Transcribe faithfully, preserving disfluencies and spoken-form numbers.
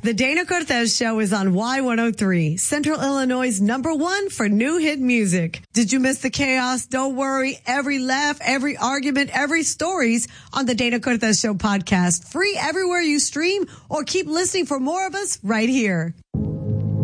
The Dana Cortez Show is on Y one oh three, Central Illinois' number one for new hit music. Did you miss the chaos? Don't worry. Every laugh, every argument, every stories on the Dana Cortez Show podcast. Free everywhere you stream, or keep listening for more of us right here.